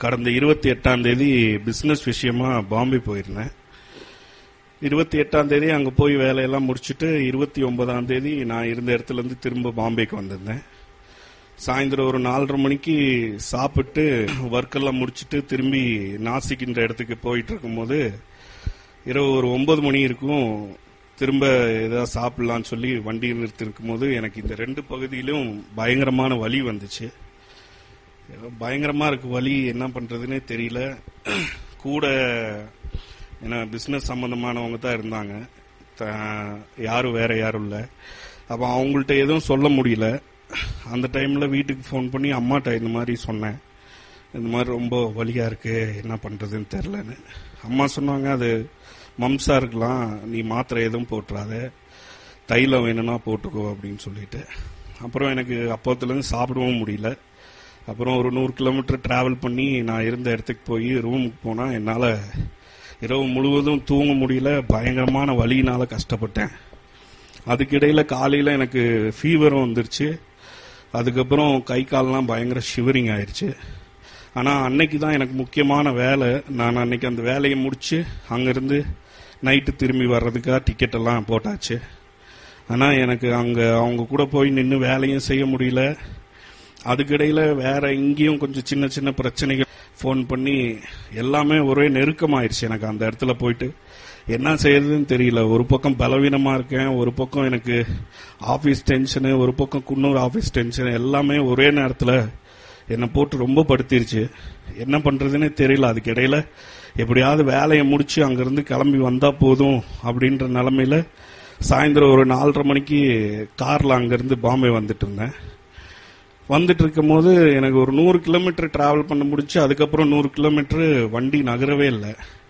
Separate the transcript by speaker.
Speaker 1: கடந்த 28ஆம் தேதி பிசினஸ் விஷயமா பாம்பே போயிருந்தேன். 28ஆம் தேதி அங்க போய் வேலையெல்லாம் முடிச்சுட்டு 29ஆம் தேதி நான் இருந்த இடத்துல இருந்து திரும்ப பாம்பேக்கு வந்திருந்தேன். சாயந்தரம் ஒரு 4:30 மணிக்கு சாப்பிட்டு ஒர்க்கெல்லாம் முடிச்சுட்டு திரும்பி நாசிக்கின்ற இடத்துக்கு போயிட்டு இருக்கும்போது இரவு ஒரு 9 மணி இருக்கும். திரும்ப ஏதாவது சாப்பிடலான்னு சொல்லி வண்டி நிறுத்திருக்கும் போது எனக்கு இந்த 2 பகுதியிலும் பயங்கரமான வலி வந்துச்சு. பயங்கரமா இருக்கு வலி, என்ன பண்றதுன்னே தெரியல. கூட ஏன்னா பிசினஸ் சம்பந்தமானவங்க தான் இருந்தாங்க, யாரும் வேற யாரும் இல்லை. அப்ப அவங்கள்ட்ட எதுவும் சொல்ல முடியல. அந்த டைம்ல வீட்டுக்கு ஃபோன் பண்ணி அம்மாட்ட இந்த மாதிரி சொன்னேன், இந்த மாதிரி ரொம்ப வலியா இருக்கு, என்ன பண்றதுன்னு தெரியலன்னு. அம்மா சொன்னாங்க, அது மம்சா இருக்கலாம், நீ மாத்திரை எதுவும் போட்டுறாத, தைலம் வேணும்னா போட்டுக்கோ அப்படின்னு சொல்லிட்டு. அப்புறம் எனக்கு அப்போத்துலேருந்து சாப்பிடவும் முடியல. அப்புறம் ஒரு 100 கிலோமீட்டர் டிராவல் பண்ணி நான் இருந்த இடத்துக்கு போய் ரூமுக்கு போனா என்னால் இரவு முழுவதும் தூங்க முடியல. பயங்கரமான வலியினால கஷ்டப்பட்டேன். அதுக்கிடையில காலையில் எனக்கு ஃபீவரும் வந்துருச்சு. அதுக்கப்புறம் கை கால்லாம் பயங்கர ஷிவரிங் ஆயிடுச்சு. ஆனால் அன்னைக்கு தான் எனக்கு முக்கியமான வேலை. நான் அன்னைக்கு அந்த வேலையை முடிச்சு அங்கிருந்து நைட்டு திரும்பி வர்றதுக்காக டிக்கெட் எல்லாம் போட்டாச்சு. ஆனால் எனக்கு அங்கே அவங்க கூட போய் நின்று வேலையும் செய்ய முடியல. அதுக்கிடையில வேற இங்கேயும் கொஞ்சம் சின்ன சின்ன பிரச்சனைகள் ஃபோன் பண்ணி எல்லாமே ஒரே நெருக்கமாயிருச்சு. எனக்கு அந்த இடத்துல போயிட்டு என்ன செய்யறதுன்னு தெரியல. ஒரு பக்கம் பலவீனமா இருக்கேன், ஒரு பக்கம் எனக்கு ஆபீஸ் டென்ஷனு, ஒரு பக்கம் குன்னூர் ஆபீஸ் டென்ஷன், எல்லாமே ஒரே நேரத்தில் என்னை போட்டு ரொம்ப படுத்திருச்சு. என்ன பண்றதுன்னே தெரியல. அதுக்கு இடையில எப்படியாவது வேலையை முடிச்சு அங்கிருந்து கிளம்பி வந்தா போதும் அப்படின்ற நிலைமையில சாயந்தரம் ஒரு 4:30 மணிக்கு கார்ல அங்கிருந்து பாம்பே வந்துட்டு இருந்தேன். வந்துட்டு இருக்கும் போது எனக்கு ஒரு 100 கிலோமீட்டர் டிராவல் பண்ண முடிச்சு. அதுக்கப்புறம் 100 கிலோமீட்டர் வண்டி நகரவே இல்லை.